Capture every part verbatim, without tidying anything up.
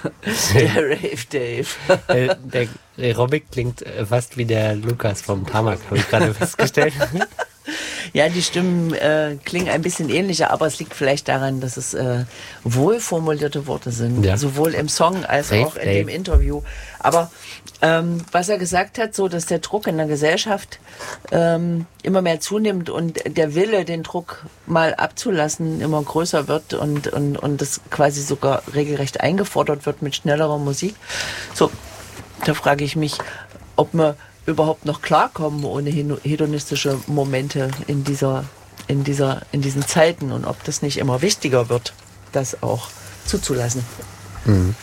Der Rave Dave. Der, der Aerobic klingt fast wie der Lukas vom Tamak, habe ich gerade festgestellt. Ja, die Stimmen äh, klingen ein bisschen ähnlicher, aber es liegt vielleicht daran, dass es äh, wohlformulierte Worte sind, ja. Sowohl im Song als Rave auch in Dave. Dem Interview. Aber ähm, was er gesagt hat, so dass der Druck in der Gesellschaft ähm, immer mehr zunimmt und der Wille, den Druck mal abzulassen, immer größer wird und und und das quasi sogar regelrecht eingefordert wird mit schnellerer Musik. So, da frage ich mich, ob man überhaupt noch klarkommen ohne hedonistische Momente in dieser, in dieser, in diesen Zeiten und ob das nicht immer wichtiger wird, das auch zuzulassen. Mhm.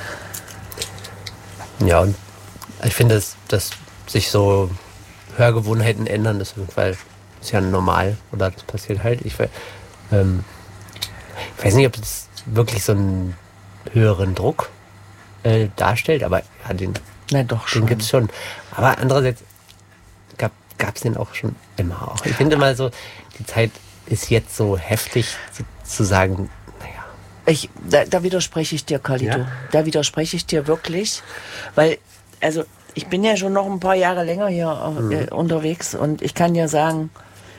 Ja, und ich finde, dass, dass sich so Hörgewohnheiten ändern, das ist ja normal oder das passiert halt. Ich, ähm, ich weiß nicht, ob das wirklich so einen höheren Druck äh, darstellt, aber ja, den Na doch schon. Den gibt's schon. Aber andererseits gab es den auch schon immer auch. Ich finde immer so, die Zeit ist jetzt so heftig zu, zu sagen, naja. Ich, da, da widerspreche ich dir, Carlito. Ja? Da widerspreche ich dir wirklich. Weil, also, ich bin ja schon noch ein paar Jahre länger hier mhm. äh, unterwegs und ich kann ja sagen,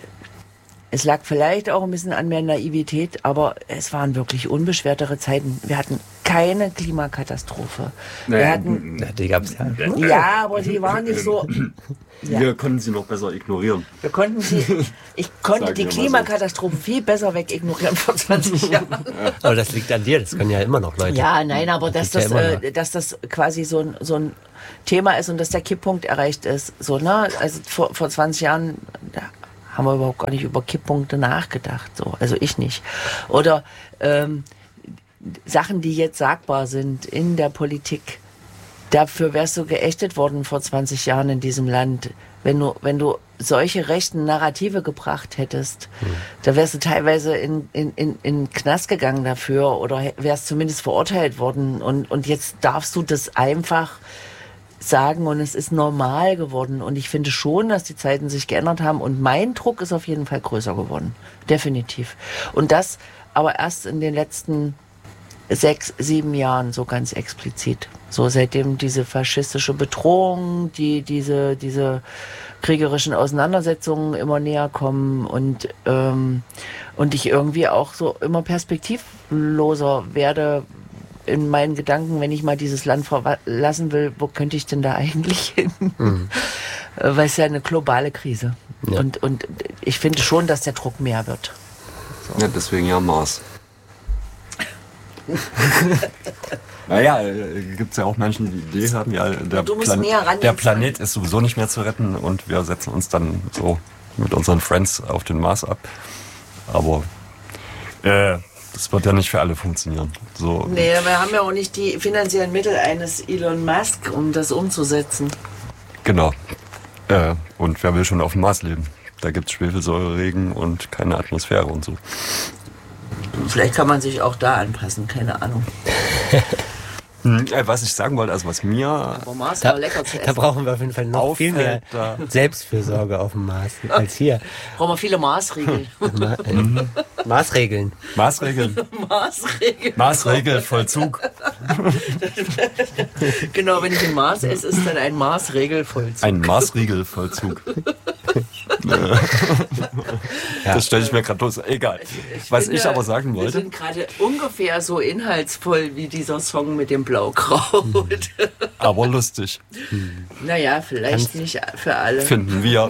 es lag vielleicht auch ein bisschen an mehr Naivität, aber es waren wirklich unbeschwertere Zeiten. Wir hatten keine Klimakatastrophe. Wir naja, hatten, ja, die gab es ja. Ja, aber die waren nicht so. Ja. Wir konnten sie noch besser ignorieren. Wir konnten sie. Ich konnte Sagen die Klimakatastrophe so. viel besser wegignorieren vor zwanzig Jahren. Aber das liegt an dir. Das können ja immer noch Leute. Ja, nein, aber dass das, das ja äh, dass das quasi so ein, so ein Thema ist und dass der Kipppunkt erreicht ist. So, ne? Also vor, vor zwanzig Jahren. Da haben wir überhaupt gar nicht über Kipppunkte nachgedacht. So. Also ich nicht. Oder ähm, Sachen, die jetzt sagbar sind in der Politik. Dafür wärst du geächtet worden vor zwanzig Jahren in diesem Land. Wenn du, wenn du solche rechten Narrative gebracht hättest, mhm. da wärst du teilweise in, in, in, in den Knast gegangen dafür oder wärst zumindest verurteilt worden. Und, und jetzt darfst du das einfach sagen und es ist normal geworden und ich finde schon, dass die Zeiten sich geändert haben und mein Druck ist auf jeden Fall größer geworden. Definitiv. Und das aber erst in den letzten sechs, sieben Jahren so ganz explizit. So seitdem diese faschistische Bedrohung, die, diese, diese kriegerischen Auseinandersetzungen immer näher kommen und, ähm, und ich irgendwie auch so immer perspektivloser werde, in meinen Gedanken, wenn ich mal dieses Land verlassen will, wo könnte ich denn da eigentlich hin? Mhm. Weil es ja eine globale Krise. Ja. Und, und ich finde schon, dass der Druck mehr wird. So. Ja, deswegen ja Mars. Naja, gibt es ja auch Menschen, die die Idee haben, ja, der, Plan- der Planet ist sowieso nicht mehr zu retten und wir setzen uns dann so mit unseren Friends auf den Mars ab. Aber äh, das wird ja nicht für alle funktionieren. So. Nee, wir haben ja auch nicht die finanziellen Mittel eines Elon Musk, um das umzusetzen. Genau. Äh, und wer will schon auf dem Mars leben? Da gibt es Schwefelsäureregen und keine Atmosphäre und so. Vielleicht kann man sich auch da anpassen, keine Ahnung. Hm, was ich sagen wollte, also was mir Aber Mars da, war lecker zu essen. Da brauchen wir auf jeden Fall noch Auffällt, viel mehr da. Selbstfürsorge auf dem Mars als hier. Brauchen wir viele Maßregeln. Ma- äh, Maßregeln. Maßregeln. Maßregeln. Maßregelvollzug. Genau, wenn ich ein Maß esse, ist dann ein Maßregelvollzug. Ein Maßregelvollzug. Ja. Das stelle ich mir gerade los. Egal. Ich Was finde, ich aber sagen wollte. Wir sind gerade ungefähr so inhaltsvoll wie dieser Song mit dem Blaukraut. Aber lustig. Naja, vielleicht nicht für alle. Finden wir.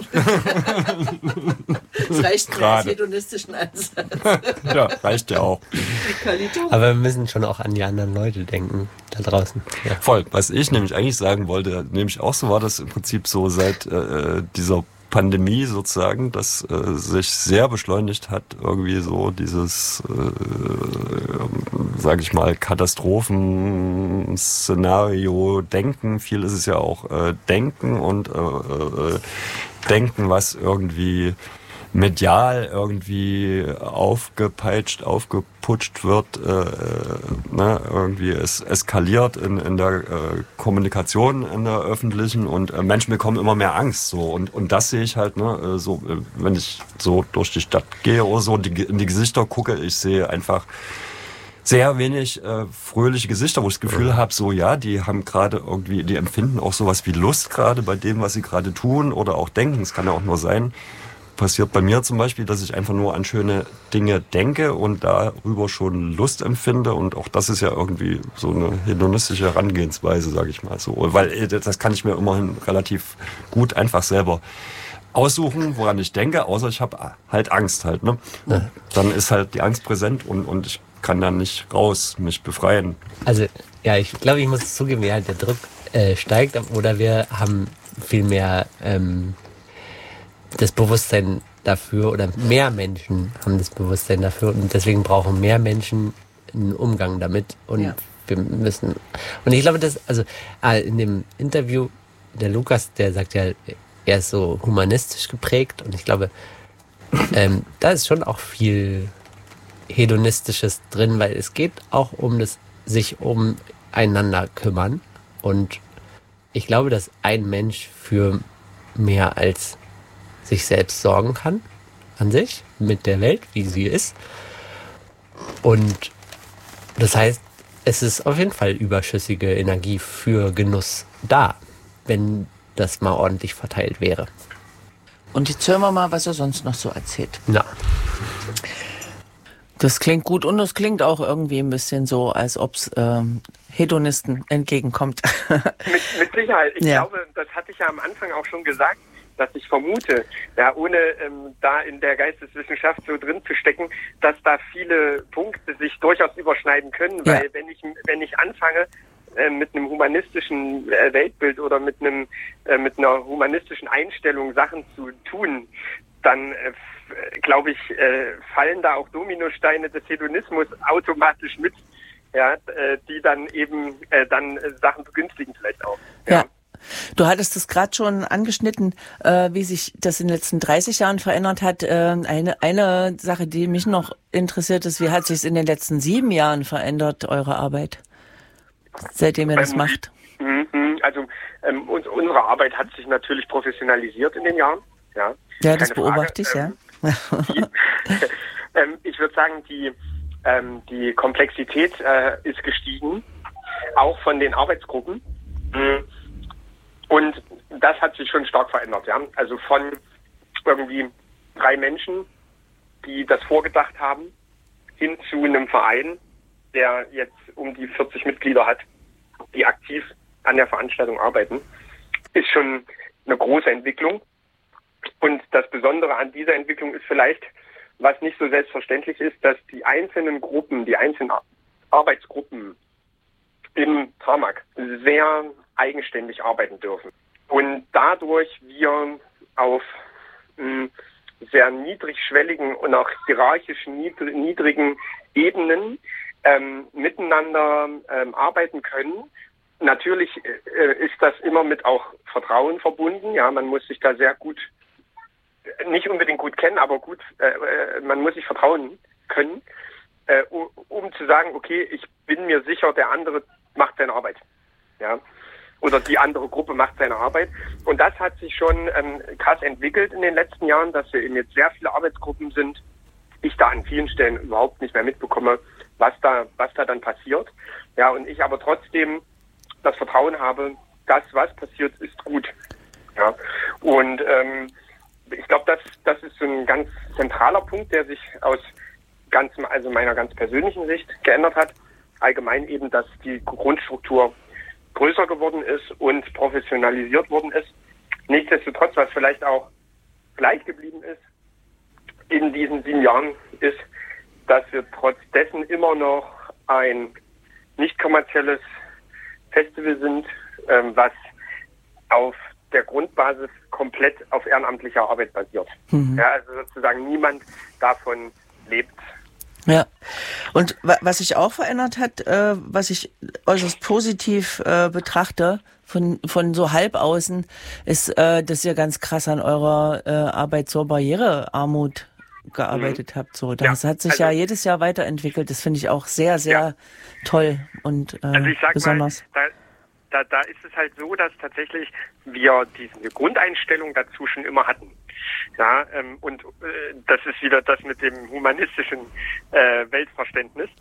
Das reicht mir Gerade. als hedonistischen Ansatz. Ja, reicht ja auch. Aber wir müssen schon auch an die anderen Leute denken, da draußen. Ja. Voll. Was ich nämlich eigentlich sagen wollte, nämlich auch so war das im Prinzip so seit äh, dieser Pandemie sozusagen, dass äh, sich sehr beschleunigt hat, irgendwie so dieses, äh, sage ich mal, Katastrophenszenario-Denken. Viel ist es ja auch äh, Denken und äh, äh, Denken, was irgendwie medial irgendwie aufgepeitscht, aufgeputscht wird, äh, ne, irgendwie es eskaliert in, in der äh, Kommunikation in der öffentlichen und äh, Menschen bekommen immer mehr Angst so und und das sehe ich halt, ne, so äh, wenn ich so durch die Stadt gehe oder so die, in die Gesichter gucke, ich sehe einfach sehr wenig äh, fröhliche Gesichter, wo ich das Gefühl mhm. habe, so ja, die haben gerade irgendwie, die empfinden auch sowas wie Lust gerade bei dem, was sie gerade tun oder auch denken. Es kann ja auch nur sein. Passiert bei mir zum Beispiel, dass ich einfach nur an schöne Dinge denke und darüber schon Lust empfinde. Und auch das ist ja irgendwie so eine hedonistische Herangehensweise, sage ich mal so. Weil das kann ich mir immerhin relativ gut einfach selber aussuchen, woran ich denke, außer ich habe halt Angst halt. Ne? Ja. Dann ist halt die Angst präsent und, und ich kann dann nicht raus, mich befreien. Also ja, ich glaube, ich muss zugeben, ja, der Druck äh, steigt oder wir haben viel mehr ähm, das Bewusstsein dafür oder mehr Menschen haben das Bewusstsein dafür und deswegen brauchen mehr Menschen einen Umgang damit und ja. wir müssen und ich glaube, dass also in dem Interview der Lukas, der sagt ja, er ist so humanistisch geprägt und ich glaube, ähm, da ist schon auch viel Hedonistisches drin, weil es geht auch um das sich umeinander kümmern und ich glaube, dass ein Mensch für mehr als sich selbst sorgen kann, an sich, mit der Welt, wie sie ist. Und das heißt, es ist auf jeden Fall überschüssige Energie für Genuss da, wenn das mal ordentlich verteilt wäre. Und jetzt hören wir mal, was er sonst noch so erzählt. Ja. Das klingt gut und es klingt auch irgendwie ein bisschen so, als ob es ähm, Hedonisten entgegenkommt. mit, mit Sicherheit. Ich ja. glaube, das hatte ich ja am Anfang auch schon gesagt, dass ich vermute, ja, ohne ähm, da in der Geisteswissenschaft so drin zu stecken, dass da viele Punkte sich durchaus überschneiden können, ja. weil wenn ich wenn ich anfange äh, mit einem humanistischen äh, Weltbild oder mit einem äh, mit einer humanistischen Einstellung Sachen zu tun, dann äh, glaube ich, äh, fallen da auch Dominosteine des Hedonismus automatisch mit, ja, äh, die dann eben äh, dann äh, Sachen begünstigen vielleicht auch. Ja. ja. Du hattest es gerade schon angeschnitten, äh, wie sich das in den letzten dreißig Jahren verändert hat. Äh, eine, eine Sache, die mich noch interessiert, ist, wie hat sich es in den letzten sieben Jahren verändert, eure Arbeit, seitdem ihr das ähm, macht? Also ähm, uns, unsere Arbeit hat sich natürlich professionalisiert in den Jahren. Ja, ja das beobachte ich, ähm, ja. Die, ähm, ich würde sagen, die, ähm, die Komplexität äh, ist gestiegen, auch von den Arbeitsgruppen. Mhm. Und das hat sich schon stark verändert, ja. Also von irgendwie drei Menschen, die das vorgedacht haben, hin zu einem Verein, der jetzt um die vierzig Mitglieder hat, die aktiv an der Veranstaltung arbeiten, ist schon eine große Entwicklung. Und das Besondere an dieser Entwicklung ist vielleicht, was nicht so selbstverständlich ist, dass die einzelnen Gruppen, die einzelnen Arbeitsgruppen im Tarmac sehr eigenständig arbeiten dürfen. Und dadurch wir auf mh, sehr niedrigschwelligen und auch hierarchisch niedr- niedrigen Ebenen ähm, miteinander ähm, arbeiten können. Natürlich äh, ist das immer mit auch Vertrauen verbunden. Ja, man muss sich da sehr gut, nicht unbedingt gut kennen, aber gut, äh, man muss sich vertrauen können, äh, um, um zu sagen, okay, ich bin mir sicher, der andere macht seine Arbeit. Ja. Oder die andere Gruppe macht seine Arbeit. Und das hat sich schon ähm, krass entwickelt in den letzten Jahren, dass wir eben jetzt sehr viele Arbeitsgruppen sind. Ich da an vielen Stellen überhaupt nicht mehr mitbekomme, was da, was da dann passiert. Ja, und ich aber trotzdem das Vertrauen habe, das, was passiert, ist gut. Ja. Und ähm, ich glaube, das, das ist so ein ganz zentraler Punkt, der sich aus ganz, also meiner ganz persönlichen Sicht geändert hat. Allgemein eben, dass die Grundstruktur größer geworden ist und professionalisiert worden ist. Nichtsdestotrotz, was vielleicht auch gleich geblieben ist in diesen sieben Jahren, ist, dass wir trotz dessen immer noch ein nicht kommerzielles Festival sind, ähm, was auf der Grundbasis komplett auf ehrenamtlicher Arbeit basiert. Mhm. Ja, also sozusagen niemand davon lebt. Ja, und wa- was sich auch verändert hat, äh, was ich äußerst positiv äh, betrachte, von von so halb außen, ist, äh, dass ihr ganz krass an eurer äh, Arbeit zur Barrierearmut gearbeitet mhm. habt. So, das ja, hat sich also, ja jedes Jahr weiterentwickelt. Das finde ich auch sehr, sehr ja. toll und äh, also ich sag besonders. Mal, da, da, da ist es halt so, dass tatsächlich wir diese Grundeinstellung dazu schon immer hatten. Ja, ähm, und äh, das ist wieder das mit dem humanistischen äh, Weltverständnis,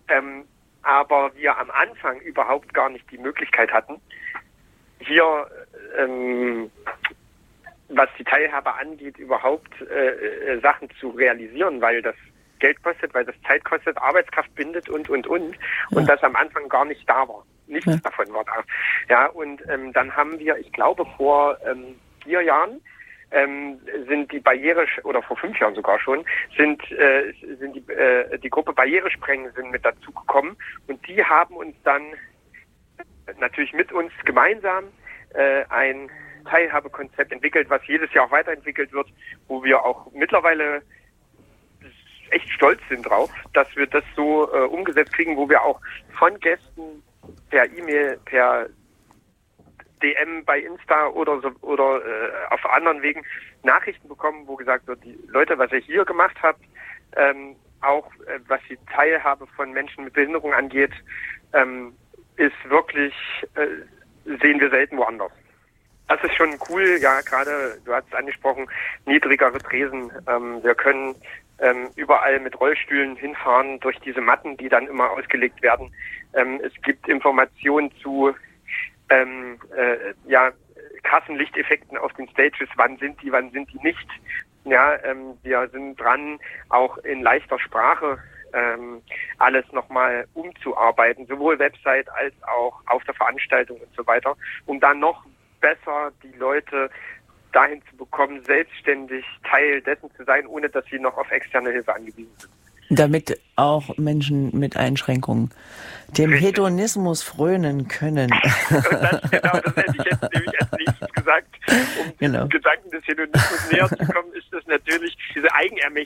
ähm, aber wir am Anfang überhaupt gar nicht die Möglichkeit hatten, hier, ähm, was die Teilhabe angeht, überhaupt äh, äh, Sachen zu realisieren, weil das Geld kostet, weil das Zeit kostet, Arbeitskraft bindet und, und, und. Und ja. das am Anfang gar nicht da war. Nichts ja. davon war da. Ja, und ähm, dann haben wir, ich glaube, vor ähm, vier Jahren ähm, sind die Barriere, oder vor fünf Jahren sogar schon, sind, äh, sind die, äh, die Gruppe Barrieresprengen sind mit dazugekommen. Und die haben uns dann natürlich mit uns gemeinsam äh, ein Teilhabekonzept entwickelt, was jedes Jahr auch weiterentwickelt wird, wo wir auch mittlerweile echt stolz sind drauf, dass wir das so äh, umgesetzt kriegen, wo wir auch von Gästen per E-Mail, per D M bei Insta oder so oder äh, auf anderen Wegen Nachrichten bekommen, wo gesagt wird, die Leute, was ihr hier gemacht habt, ähm, auch äh, was die Teilhabe von Menschen mit Behinderung angeht, ähm, ist wirklich, äh, sehen wir selten woanders. Das ist schon cool, ja, gerade, du hast es angesprochen, niedrigere Tresen. Ähm, wir können ähm, überall mit Rollstühlen hinfahren durch diese Matten, die dann immer ausgelegt werden. Ähm, es gibt Informationen zu ähm, äh, ja, krassen Lichteffekten auf den Stages, wann sind die, wann sind die nicht. Ja, ähm, wir sind dran, auch in leichter Sprache ähm, alles nochmal umzuarbeiten, sowohl Website als auch auf der Veranstaltung und so weiter, um dann noch besser die Leute dahin zu bekommen, selbstständig Teil dessen zu sein, ohne dass sie noch auf externe Hilfe angewiesen sind. Damit auch Menschen mit Einschränkungen dem Richtig. Hedonismus frönen können. Und das, genau, das hätte ich jetzt nämlich als nächstes gesagt. Um genau. dem Gedanken des Hedonismus näher zu kommen, ist das natürlich diese Eigenermächtigung